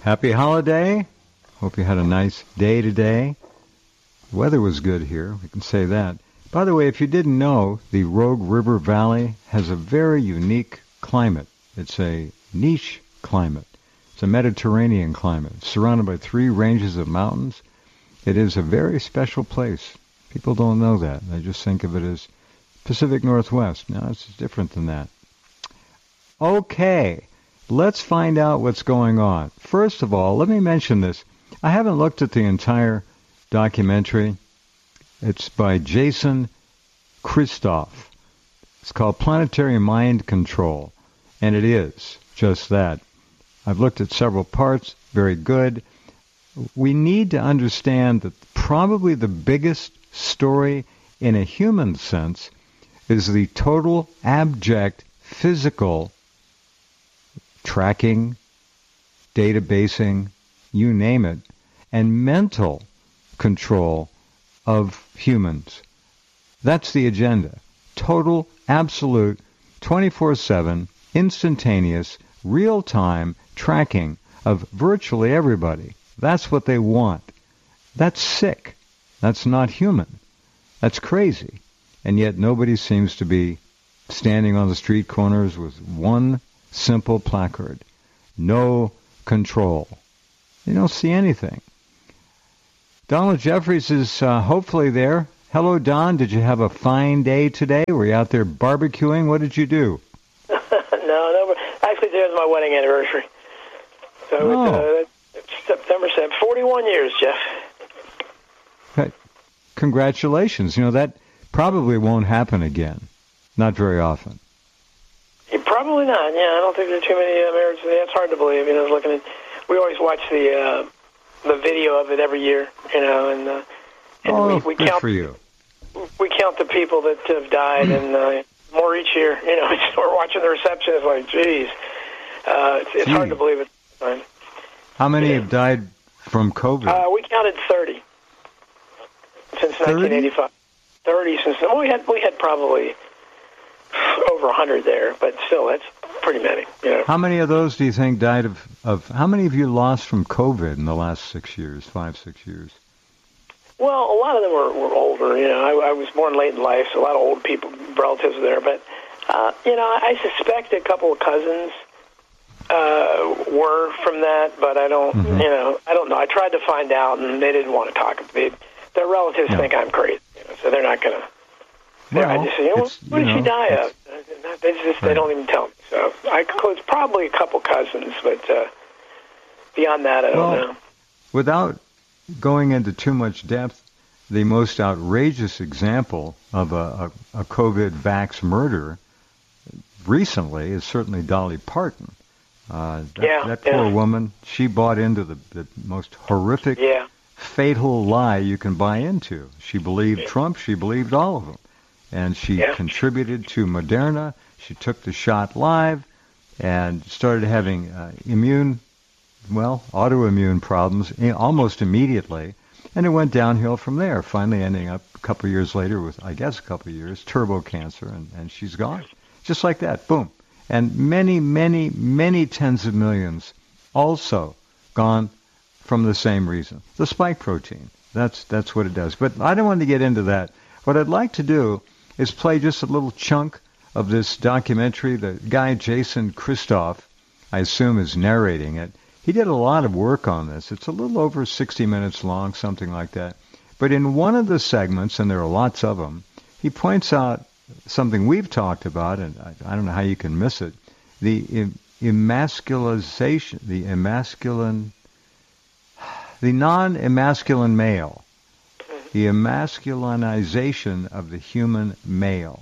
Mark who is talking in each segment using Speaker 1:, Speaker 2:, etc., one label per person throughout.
Speaker 1: Happy holiday. Hope you had a nice day today. The weather was good here, we can say that. By the way, if you didn't know, the Rogue River Valley has a very unique climate. It's a niche climate. It's a Mediterranean climate. It's surrounded by 3 ranges of mountains. It is a very special place. People don't know that. They just think of it as Pacific Northwest. No, it's different than that. Okay, let's find out what's going on. First of all, let me mention this. I haven't looked at the entire documentary. It's by Jason Christoff. It's called Planetary Mind Control, and it is just that. I've looked at several parts, very good. We need to understand that probably the biggest story in a human sense is the total abject physical tracking, databasing, you name it, and mental control of humans. That's the agenda. Total, absolute, 24/7, instantaneous, real-time tracking of virtually everybody. That's what they want. That's sick. That's not human. That's crazy. And yet nobody seems to be standing on the street corners with one simple placard. No control. You don't see anything. Donald Jeffries is hopefully there. Hello, Don. Did you have a fine day today? Were you out there barbecuing? What did you do?
Speaker 2: No. Actually, today was my wedding anniversary. So it's September 7th. 41 years, Jeff.
Speaker 1: Congratulations. You know, that probably won't happen again. Not very often.
Speaker 2: Probably not. Yeah, I don't think there are too many marriages. It's hard to believe. I was looking at. We always watch the video of it every year. And we count
Speaker 1: for you.
Speaker 2: We count the people that have died, and more each year. We're watching the reception. It's like, geez, it's hard to believe it.
Speaker 1: How many have died from COVID?
Speaker 2: We counted 30 since 1985. 30 since. Well, we had probably over 100 there, but still, that's pretty many.
Speaker 1: How many of those do you think died of how many have you lost from COVID in the last 6 years, 6 years?
Speaker 2: Well, a lot of them were older. I was born late in life, so a lot of old people, relatives there. But, I suspect a couple of cousins were from that, but I don't, I don't know. I tried to find out, and they didn't want to talk. Their relatives think I'm crazy, so they're not going to. I just say, what did she die of? They don't even tell me. So it's probably a couple cousins, but beyond that, I don't know.
Speaker 1: Without going into too much depth, the most outrageous example of a COVID vax murder recently is certainly Dolly Parton. That poor woman, she bought into the most horrific, fatal lie you can buy into. She believed Trump. She believed all of them. And she contributed to Moderna. She took the shot live and started having autoimmune problems almost immediately. And it went downhill from there, finally ending up a couple of years later with, turbo cancer, and she's gone. Just like that, boom. And many, many, many tens of millions also gone from the same reason. The spike protein. That's what it does. But I don't want to get into that. What I'd like to do is play just a little chunk of this documentary. The guy, Jason Christoff, I assume is narrating it. He did a lot of work on this. It's a little over 60 minutes long, something like that. But in one of the segments, and there are lots of them, he points out something we've talked about, and I don't know how you can miss it, the emasculization, the non-emasculine male, the emasculinization of the human male.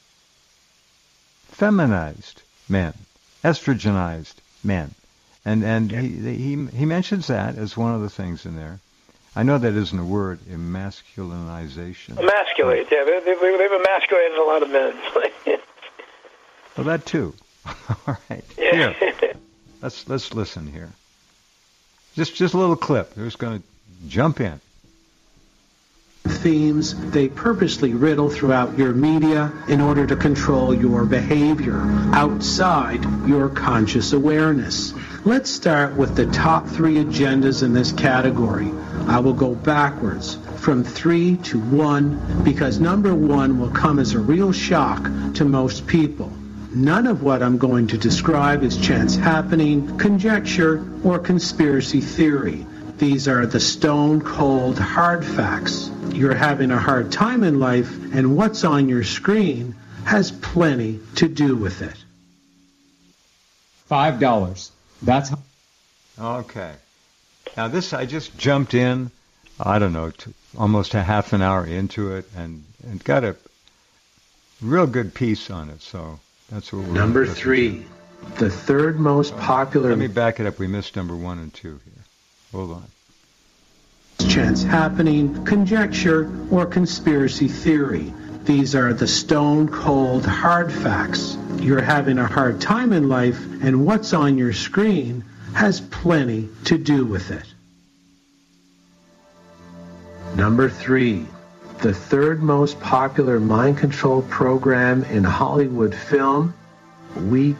Speaker 1: Feminized men, estrogenized men. And he mentions that as one of the things in there. I know that isn't a word, emasculinization.
Speaker 2: Emasculate, yeah. They've emasculated a lot of men.
Speaker 1: Well, that too. All right. Yeah. Here. Let's listen here. Just a little clip. We're just going to jump in.
Speaker 3: themes they purposely riddle throughout your media in order to control your behavior outside your conscious awareness. Let's start with the top 3 agendas in this category. I will go backwards from 3 to 1 because number 1 will come as a real shock to most people. None of what I'm going to describe is chance happening, conjecture, or conspiracy theory. These are the stone-cold hard facts. You're having a hard time in life, and what's on your screen has plenty to do with it.
Speaker 4: $5. That's
Speaker 1: okay. Now this, I just jumped in, I don't know, almost a half an hour into it, and got a real good piece on it. So that's what we're
Speaker 3: Number 3, the third most popular.
Speaker 1: Let me back it up. We missed number 1 and 2 here. Hold on.
Speaker 3: Chance happening, conjecture, or conspiracy theory. These are the stone-cold hard facts. You're having a hard time in life, and what's on your screen has plenty to do with it. Number 3, the third most popular mind control program in Hollywood film, Weak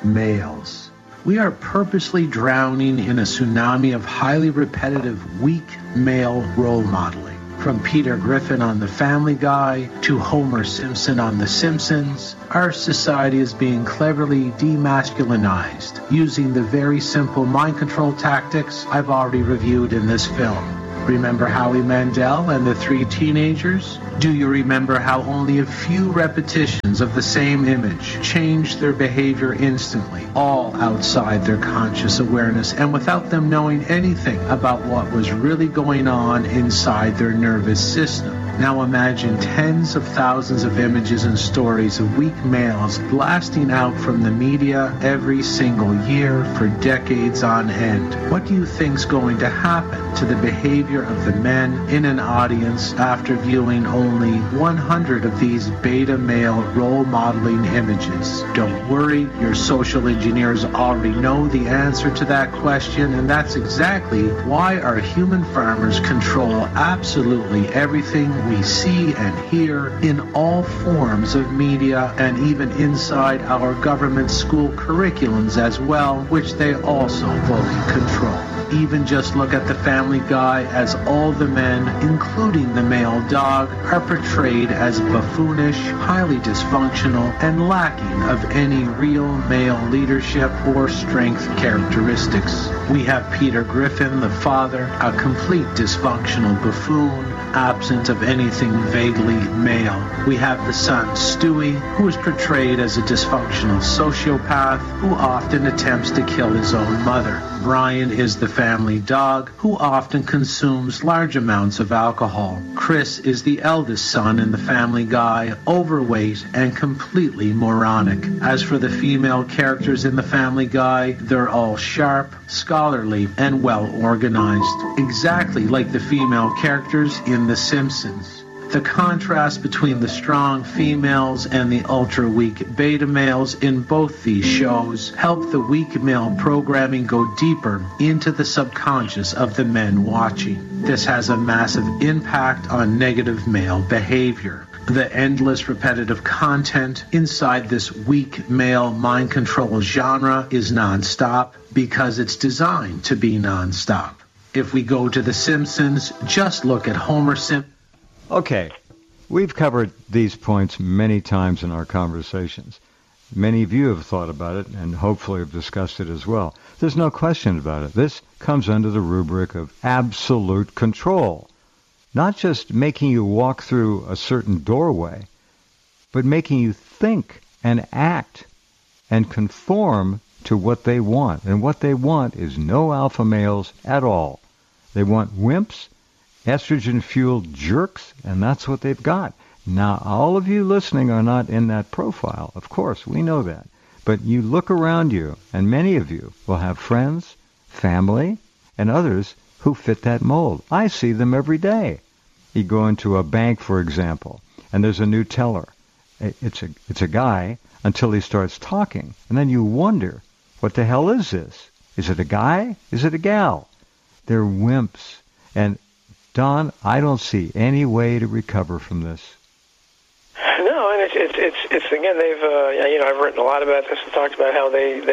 Speaker 3: Males. We are purposely drowning in a tsunami of highly repetitive weak male role modeling. From Peter Griffin on The Family Guy to Homer Simpson on The Simpsons, our society is being cleverly demasculinized using the very simple mind control tactics I've already reviewed in this film. Remember Howie Mandel and the 3 teenagers? Do you remember how only a few repetitions of the same image changed their behavior instantly, all outside their conscious awareness and without them knowing anything about what was really going on inside their nervous system? Now imagine tens of thousands of images and stories of weak males blasting out from the media every single year for decades on end. What do you think's going to happen to the behavior of the men in an audience after viewing only 100 of these beta male role modeling images? Don't worry, your social engineers already know the answer to that question, and that's exactly why our human farmers control absolutely everything we see and hear in all forms of media and even inside our government school curriculums as well, which they also fully control. Even just look at The Family Guy, as all the men, including the male dog, are portrayed as buffoonish, highly dysfunctional, and lacking of any real male leadership or strength characteristics. We have Peter Griffin, the father, a complete dysfunctional buffoon, absent of anything vaguely male. We have the son, Stewie, who is portrayed as a dysfunctional sociopath who often attempts to kill his own mother. Brian is the family dog who often consumes large amounts of alcohol. Chris is the eldest son in The Family Guy, overweight and completely moronic. As for the female characters in The Family Guy, they're all sharp, scholarly, and well organized, exactly like the female characters in The Simpsons. The contrast between the strong females and the ultra-weak beta males in both these shows help the weak male programming go deeper into the subconscious of the men watching. This has a massive impact on negative male behavior. The endless repetitive content inside this weak male mind control genre is nonstop because it's designed to be nonstop. If we go to The Simpsons, just look at Homer Simpson.
Speaker 1: Okay, we've covered these points many times in our conversations. Many of you have thought about it and hopefully have discussed it as well. There's no question about it. This comes under the rubric of absolute control. Not just making you walk through a certain doorway, but making you think and act and conform to what they want. And what they want is no alpha males at all. They want wimps, estrogen-fueled jerks, and that's what they've got. Now, all of you listening are not in that profile. Of course, we know that. But you look around you, and many of you will have friends, family, and others who fit that mold. I see them every day. You go into a bank, for example, and there's a new teller. It's a guy until he starts talking, and then you wonder, what the hell is this? Is it a guy? Is it a gal? They're wimps. And Don, I don't see any way to recover from this.
Speaker 2: No, and it's again, they've I've written a lot about this and talked about how they've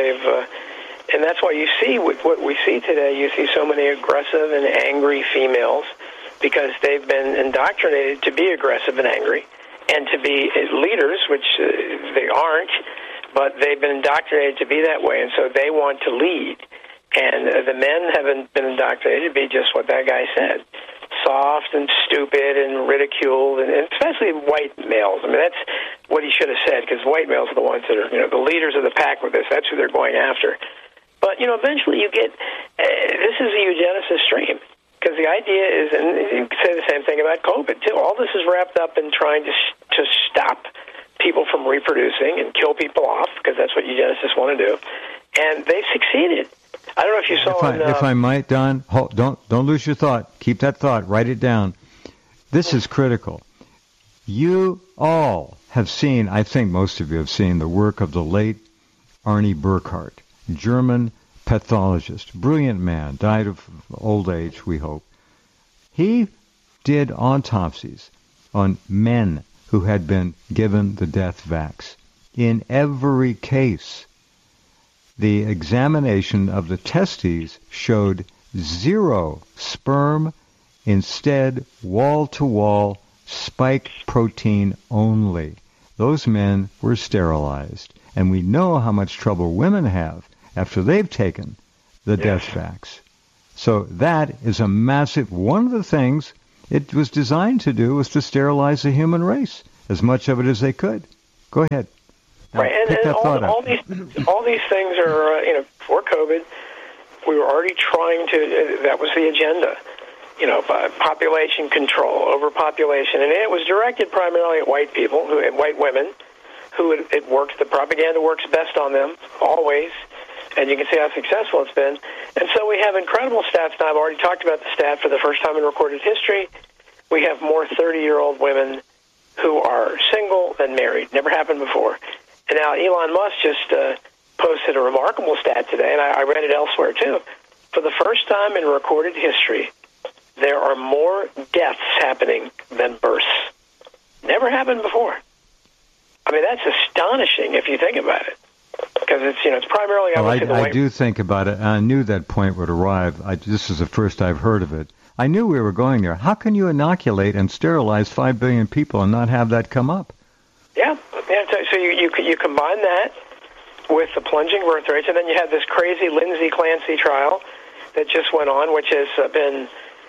Speaker 2: and that's why you see with what we see today, you see so many aggressive and angry females because they've been indoctrinated to be aggressive and angry and to be leaders, which they aren't, but they've been indoctrinated to be that way, and so they want to lead. And the men haven't been indoctrinated to be just what that guy said. Soft and stupid and ridiculed, and especially white males. I mean, that's what he should have said, because white males are the ones that are, the leaders of the pack with this. That's who they're going after. But, eventually you get, this is a eugenicist stream, because the idea is, and you can say the same thing about COVID, too. All this is wrapped up in trying to stop people from reproducing and kill people off, because that's what eugenicists want to do. And they've succeeded. I don't know if you saw.
Speaker 1: If I might, Don, don't lose your thought. Keep that thought. Write it down. This is critical. You all have seen, I think most of you have seen, the work of the late Arnie Burkhardt, German pathologist, brilliant man, died of old age, we hope. He did autopsies on men who had been given the death vax. In every case, the examination of the testes showed 0 sperm, instead wall-to-wall spike protein only. Those men were sterilized. And we know how much trouble women have after they've taken the death vax. So that is a massive, one of the things it was designed to do was to sterilize the human race, as much of it as they could. Go ahead. Now,
Speaker 2: right, and all these things are, before COVID, we were already trying to, that was the agenda, population control, overpopulation, and it was directed primarily at white people, white women, who it works, the propaganda works best on them, always, and you can see how successful it's been. And so we have incredible stats now. I've already talked about the stat for the first time in recorded history. We have more 30-year-old women who are single than married. Never happened before. And now Elon Musk just posted a remarkable stat today, and I read it elsewhere too. For the first time in recorded history, there are more deaths happening than births. Never happened before. I mean, that's astonishing if you think about it, because it's primarily obviously the white.
Speaker 1: I do think about it, and I knew that point would arrive. This is the first I've heard of it. I knew we were going there. How can you inoculate and sterilize 5 billion people and not have that come up?
Speaker 2: Yeah. So you combine that with the plunging birth rates, and then you have this crazy Lindsay Clancy trial that just went on, which has been,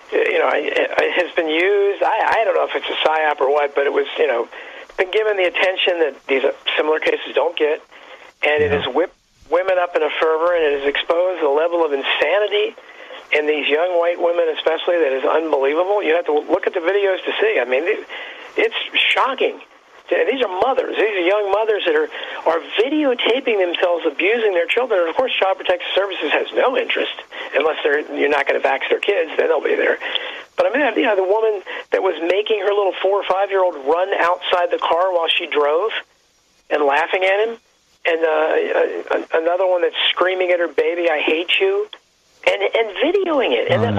Speaker 2: it has been used. I don't know if it's a psyop or what, but it was, been given the attention that these similar cases don't get, and it has whipped women up in a fervor, and it has exposed the level of insanity in these young white women, especially, that is unbelievable. You have to look at the videos to see. I mean, it's shocking. These are mothers. These are young mothers that are videotaping themselves abusing their children. And, of course, Child Protective Services has no interest unless you're not going to vax their kids. Then they'll be there. But, I mean, the woman that was making her little 4 or 5-year-old run outside the car while she drove and laughing at him, and another one that's screaming at her baby, "I hate you," and videoing it. And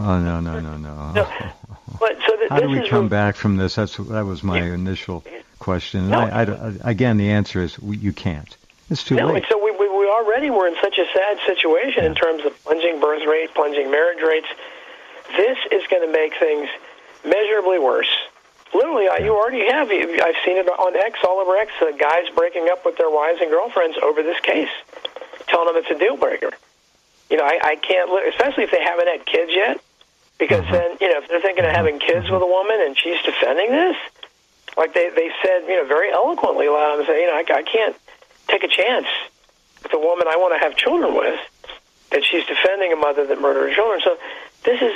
Speaker 1: No.
Speaker 2: But
Speaker 1: how do we come back from this? That was my initial question. No, again, the answer is you can't. It's too late.
Speaker 2: So we already were in such a sad situation in terms of plunging birth rate, plunging marriage rates. This is going to make things measurably worse. Literally, you already have. I've seen it on X, all over X, guys breaking up with their wives and girlfriends over this case, telling them it's a deal breaker. I can't, especially if they haven't had kids yet. Because then, if they're thinking of having kids with a woman and she's defending this, like they said, very eloquently, a lot of them say, I can't take a chance with a woman I want to have children with, that she's defending a mother that murdered her children. So this is,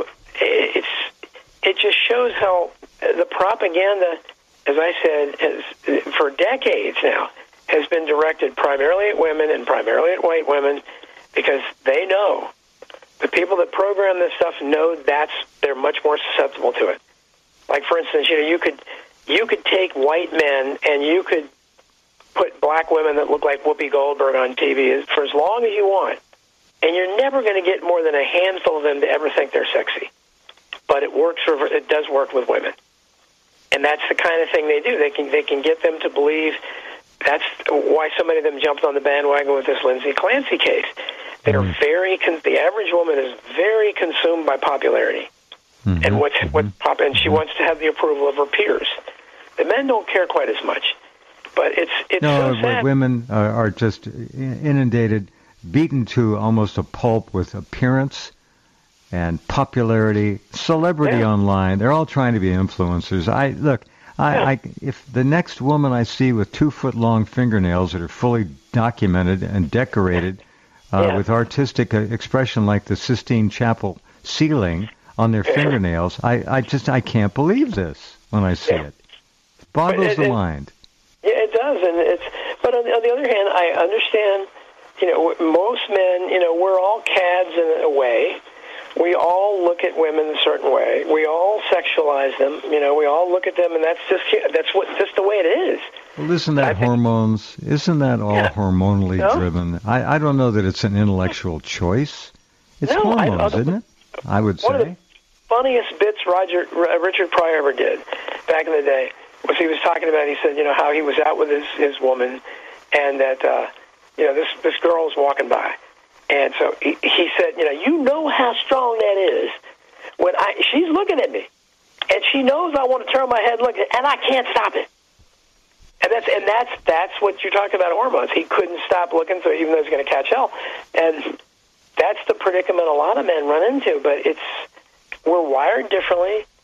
Speaker 2: it just shows how the propaganda, as I said, for decades now, has been directed primarily at women and primarily at white women, because they know. The people that program this stuff know they're much more susceptible to it. Like, for instance, you could take white men and you could put black women that look like Whoopi Goldberg on TV for as long as you want, and you're never going to get more than a handful of them to ever think they're sexy. but it does work with women. And that's the kind of thing they do. They can get them to believe. That's why so many of them jumped on the bandwagon with this Lindsay Clancy case. They are the average woman is very consumed by popularity, and and she wants to have the approval of her peers. The men don't care quite as much, but it's so sad.
Speaker 1: Women are just inundated, beaten to almost a pulp with appearance and popularity, celebrity online. They're all trying to be influencers. If the next woman I see with 2-foot-long fingernails that are fully documented and decorated with artistic expression like the Sistine Chapel ceiling on their fingernails, I can't believe this when I see it. It boggles the mind.
Speaker 2: Yeah, it does, but on the other hand, I understand. Most men, we're all cads in a way. We all look at women a certain way. We all sexualize them. We all look at them, and that's just the way it is.
Speaker 1: Well, isn't that hormones? Isn't that all hormonally driven? I don't know that it's an intellectual choice. It's hormones, isn't it? I would say.
Speaker 2: One of the funniest bits Richard Pryor ever did back in the day was he was talking about. He said, how he was out with his woman, and that this girl was walking by. And so he said, you know how strong that is when she's looking at me, and she knows I want to turn my head, and I can't stop it. And that's what you're talking about, hormones. He couldn't stop looking, so even though he's going to catch hell, and that's the predicament a lot of men run into. But we're wired differently.